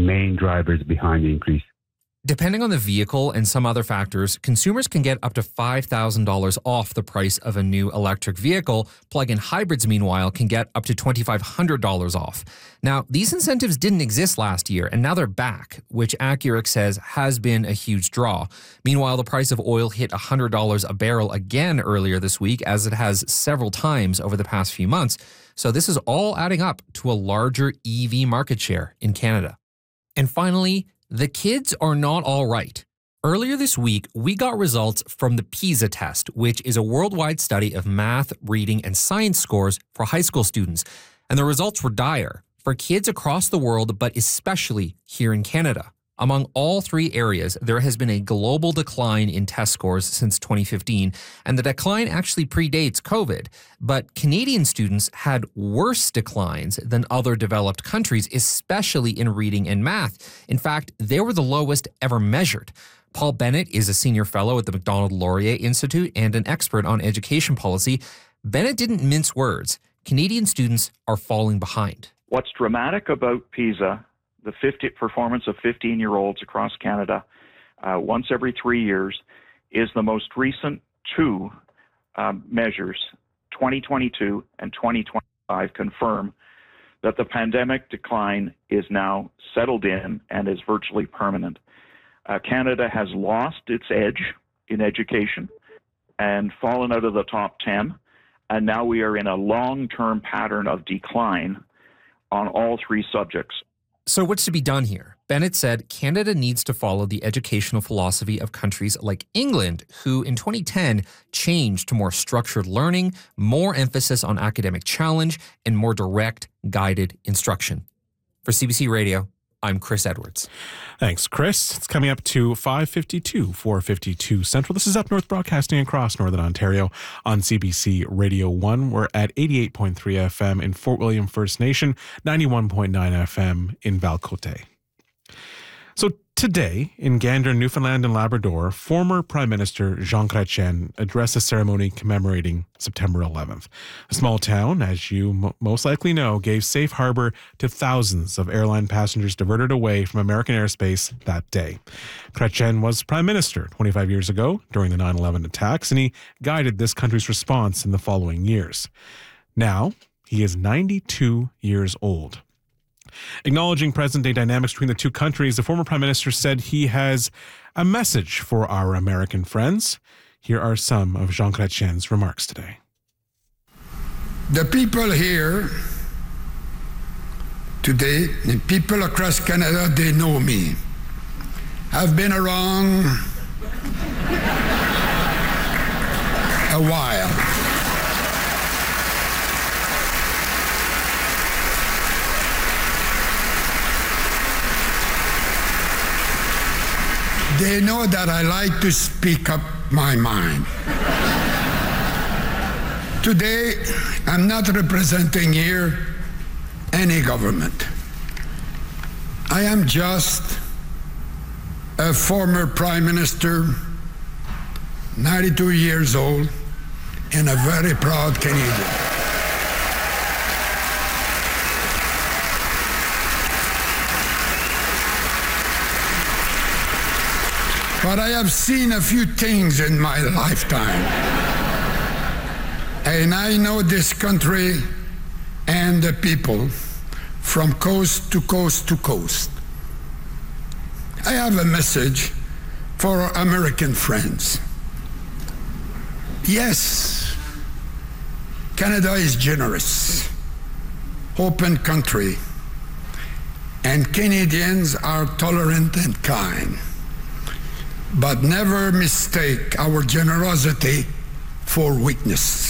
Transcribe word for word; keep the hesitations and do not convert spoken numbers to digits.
main drivers behind the increase. Depending on the vehicle and some other factors, consumers can get up to five thousand dollars off the price of a new electric vehicle. Plug-in hybrids, meanwhile, can get up to two thousand five hundred dollars off. Now, these incentives didn't exist last year, and now they're back, which Accurix says has been a huge draw. Meanwhile, the price of oil hit one hundred dollars a barrel again earlier this week, as it has several times over the past few months. So this is all adding up to a larger E V market share in Canada. And finally, the kids are not all right. Earlier this week, we got results from the PISA test, which is a worldwide study of math, reading, and science scores for high school students. And the results were dire for kids across the world, but especially here in Canada. Among all three areas, there has been a global decline in test scores since twenty fifteen, and the decline actually predates COVID. But Canadian students had worse declines than other developed countries, especially in reading and math. In fact, they were the lowest ever measured. Paul Bennett is a senior fellow at the Macdonald-Laurier Institute and an expert on education policy. Bennett didn't mince words. Canadian students are falling behind. What's dramatic about PISA, the fifty performance of fifteen-year-olds across Canada uh, once every three years, is the most recent two um, measures, twenty twenty-two and twenty twenty-five, confirm that the pandemic decline is now settled in and is virtually permanent. Uh, Canada has lost its edge in education and fallen out of the top ten, and now we are in a long-term pattern of decline on all three subjects. So what's to be done here? Bennett said Canada needs to follow the educational philosophy of countries like England, who in twenty ten changed to more structured learning, more emphasis on academic challenge, and more direct, guided instruction. For C B C Radio, I'm Chris Edwards. Thanks, Chris. It's coming up to five fifty-two, four fifty-two Central. This is Up North Broadcasting across Northern Ontario on C B C Radio one. We're at eighty-eight point three F M in Fort William First Nation, ninety-one point nine F M in Valcote. So today, in Gander, Newfoundland and Labrador, former Prime Minister Jean Chrétien addressed a ceremony commemorating September eleventh. The small town, as you m- most likely know, gave safe harbor to thousands of airline passengers diverted away from American airspace that day. Chrétien was Prime Minister twenty-five years ago during the nine eleven attacks, and he guided this country's response in the following years. Now, he is ninety-two years old. Acknowledging present-day dynamics between the two countries, the former Prime Minister said he has a message for our American friends. Here are some of Jean Chrétien's remarks today. The people here today, the people across Canada, they know me. I've been around a while. They know that I like to speak up my mind. Today, I'm not representing here any government. I am just a former Prime Minister, ninety-two years old, and a very proud Canadian. But I have seen a few things in my lifetime. And I know this country and the people from coast to coast to coast. I have a message for our American friends. Yes, Canada is generous, open country, and Canadians are tolerant and kind. But never mistake our generosity for weakness.